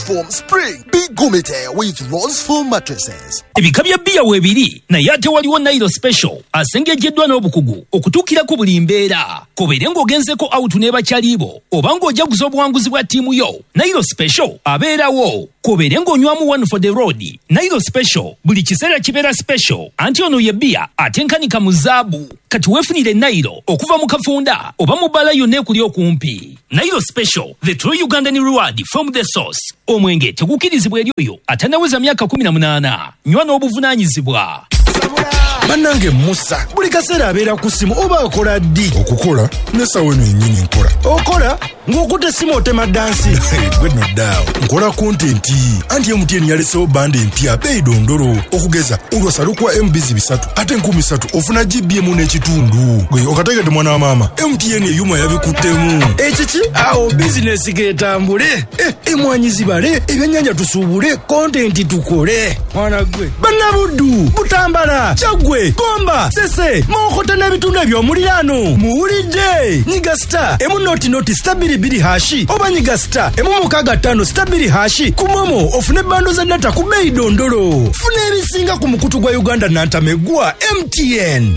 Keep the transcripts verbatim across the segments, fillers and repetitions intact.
Foam Spring. Be Gumite with Rose Foam mattresses. Ebikabya bia webiri na yate waliwo Nairo Special asengejeddwa n'obukugu okutuukira ku buli mbeera. Kobere ng'ogenzeko out n'eba kyalibo oba ng'ojaguza obuwanguzi bwa ttiimu yo. Nairo Special abeerawo. Kobere ng'onywamu one for the road. Nairo Special buli kiseera kibeera special anti ono ye bia atenkanika mu zaabu. Kati weefunire Nairo okuva mu kafunda oba mu bbala yonna ekuli okumpi. Nairo Special, the true Ugandan reward from the source. Omwenge tegukirizibwa eri oyo atanaweza myaka kumi na munaana. Nywa n'obuvunaanyizibwa. Banange Musa buli kaseera abeera ku simu oba akola ddi okukola nesawe n'ennyini nkola okola ng'okutte simu otema dansi gwe no daawo nkola kontenti anti M T N yalesewo bande empya beeyi dondolo okugeza olwasa lukwa M B bisatu ate enkumi ssatu ofuna G B emu n'ekitundu gwe okategedde mwana wa maama M T N eyuma yabikuttemu ekiki awo bizinesi geetambule emwanyi zibale ebyennyanja tusuubule kontenti tukole mwana gwe bannabuddu butambala kyagwe Gomba, Sese, Mokota n'ebitundu eby'omuliraano. Muwulidde. Nyiga star, emu noti noti stabili biri hashi. Oba nyiga star, emu mukaga tano stabili hashi. Kumomo, ofune bando za data ku beeyi dondolo. Fune ebisinga ku mukutu gwa Uganda n'antamegwa M T N.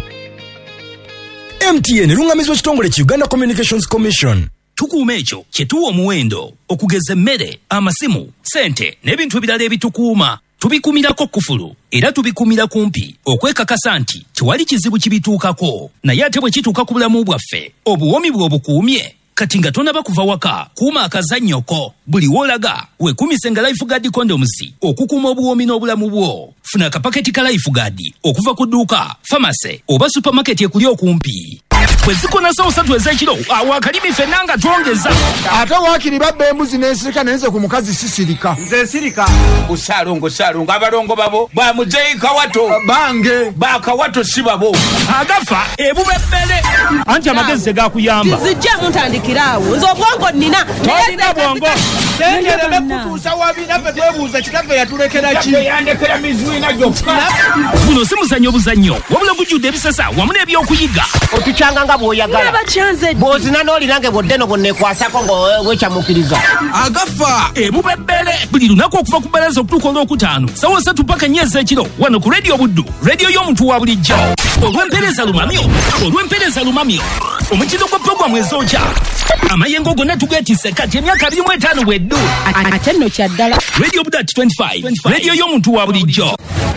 M T N lungamizwa kitongole ki Uganda Communications Commission. Tukuuma ekyo kyetuwa omuwendo okugeza emmere, amasimu, sente n'ebintu ebirala ebitukuuma. Tubikumirako kufulu era tubikumira kumpi okwekakasa nti tewali kizibu kibituukako naye ate bwe kituuka ku bulamu bwaffe obuwomi bw'obukuumye kati nga tonaba kuva waka kuuma akazannyoko buli w'olaga weekuumisenga Lifeguard condoms okukuuma obuwomi n'obulamu bwo. Funa akapaketi ka Lifeguard okuva ku dduuka, famasi oba supamaketi ekuli okumpi. Bwe zikona sawo ssatu ez'ekiro awo akalimi ffenna nga twongeza. Ate waakiri babba embuzi n'ensirika naye nze ku mukazi sisirika. Nze nsirika. Busaalongo saalongo abalongo babo bwa muzeeyi Kawato. Bange. Ba Kawato si babo. Agafa ebubebbele. Anti amagezi tegakuyamba. Tizijja muntandikiraawo. Nze obwongo nnina. Tolina bwongo. Tengereme kutuusa wabi naffe twebuuza kitaffe yatulekera ki? Yandekera mizwina gyokka. Buno si muzannyo buzannyo wabula gujjudde ebisasa wamu n'ebyokuyiga. Otukyanga nga bw'oyagala. Bw'ozina n'olirange bw'oddeno bw'onneekwasako ng'wekyamukiriza. Agafa ebubebbele buli lunaku okuva ku bbalaza okutuuka olwokutaano sawa ssatu paka nnya ez'ekiro wano ku Radio Buddu, radio y'omuntu wa bulijjo. Olw'empeereza lumamyo olw'empeereza lumamyo omutindo gwa puroguramu ezookya amayengo gonna tugeetisse kati emyaka abiri mu etaano bweddu. Ate nno kyaddala. Radio Buddu at twenty-five, radio y'omuntu wa bulijjo.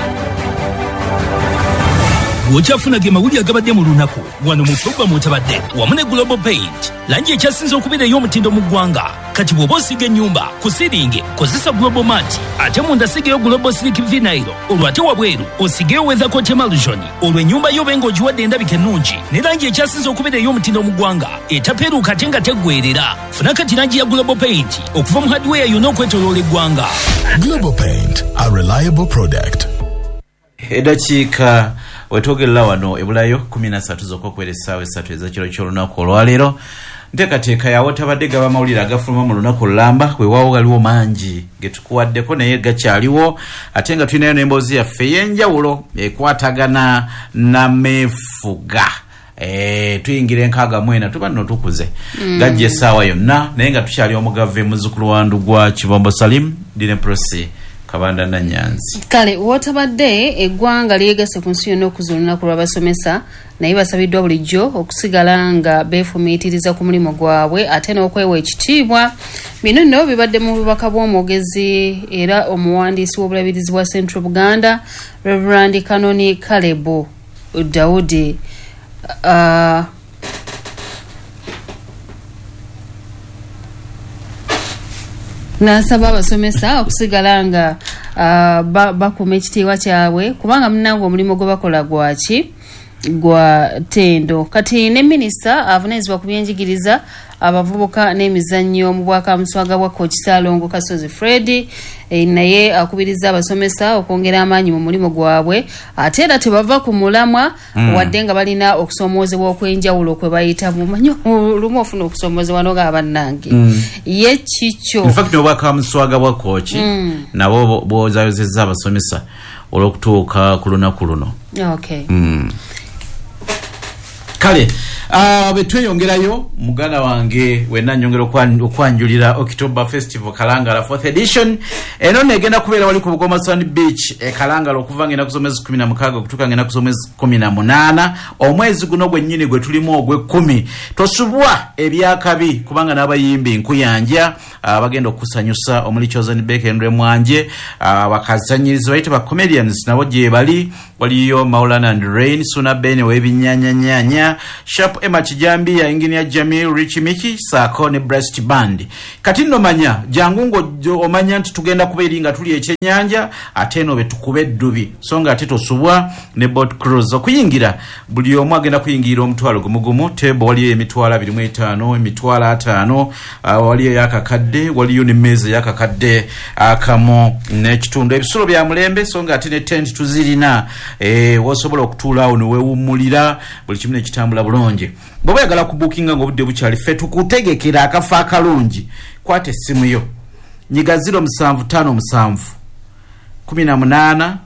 Bw'okyafuna ge mawulire agabadde mu lunaku wano mu puroguramu otabadde wamu ne Global Paint langi ekyasinze okubeera ey'omutindo mu ggwanga. Kati bw'oba osiga ennyumba ku siringi kozesa Global Mat ate munda sigeyo Global Silk Vinyl olwo ate wabweru osigeyo Weather Coat Emulsion olwo ennyumba yo benga ogiwadde endabika ennungi ne langi ekyasinze okubeera ey'omutindo mu ggwanga etapeeruuka ate nga teggwerera. Funa kati langi ya Global Paint okuva mu hardware yonna okwetooloola eggwanga. Global Paint, a reliable product. Edakiika wetwogerera wano ebulayo kumi na ssatu zokka okuwera essaawa essatu ez'ekiro ky'olunaku olwaleero. Nteekateeka yawo tabadde gaba mawulire agafuluma mu lunaku lulamba weewaawo galiwo mangi ge tukuwaddeko naye gakyaliwo ate nga tulinayo n'emboozi yaffe ey'enjawulo ekwatagana n'ameefuga. Eh tuyingira enkaaga mwena tuba nno tukuze mm. Gajja essaawa yonna naye nga tukyali omugave muzzukulu wa Ndugwa Kibombo Salim Dine Prosi Kabanda na Nyanzi. Kale wotabadde eggwanga lyegase ku nsi yonna okuza olunaku lw'abasomesa naye basabiddwa bulijjo okusigala nga beefumiitiriza ku mulimu gwabwe ate n'okwewa ekitiibwa. Bino nno bibadde mu bubaka bw'omwogezi era omuwandiisi w'obulabirizi bwa Central Buganda Reverend Kanoni Kalebo Daudi. Uh, Nasaba abasomesa okusigala nga uh, bakuuma ekitiibwa kyabwe kubanga munnange omulimu gwe bakola gwaki gwa ttendo. Kati ne minisita avunaanyizibwa ku byenjigiriza abavubuka n'emizannyo mu bwakamuswaga bwa Coach Ssalongo Kasozi Fred e, naye akubiriza abasomesa okwongera amaanyi mu mulimu gwabwe ate era tebava ku mulamwa mm. wadde nga balina okusomoozebwa okwenjawulo kwe bayita mu manyo lumu ofuna okusomoozebwa noga abannange mm. ye kikyo in fact n'obwakamuswaga bwa Coach mm. nabo bwozayozezza abasomesa olw'okutuuka ku lunaku luno. Okay. Mm. Kale Ah, betweyongerayo mugana wange wenna nyongera okwanjulira October Festival Kalangala fourth edition. Eno negenda kubeera wali ku Bugoma Sand Beach e Kalangala okuva ngena kusomeza kumi na mukaaga okutuuka ngena kusomeza kumi na munaana omwezi guno gwennyini gwe tulimu ogwe kumi. Tosubwa ebyakabi kubanga n'abayimbi nkuyanja abagenda okusanyusa omuli Chosen Beke Andre Mwanje abakazanyiriza bayite ba comedians nabo gye bali waliyo Maulana and Rain Suna Bene webinyanya nyanya Sharp Emma Kijambi ya Engineer Jamil Richie Michi Sakone Breast Band. Katino manya jangungo omanya nti tugenda kuberinga tuli ekyenyanja ateno betukube dubi songa ateto subwa ne boat cruise okuyingira buli omu agenda kuyingira omutwalo gumugumu tebo waliyo emitwala abiri mu etaano emitwala ataano uh, waliyo yakakadde waliyo ne meza yakakadde akamo n'ekitundu ebisulo bya mulembe songa atene tent tuzirina eh wosobola okutuula awo ne weewummulira buli kimu nekitambula bulungi. Bwe bayagala kubookinga ng'obudde bukyali ffe tukutegekera akafa akalungi kwate essimu yo nyiga zero musanvu ttaano musanvu kumi na munaana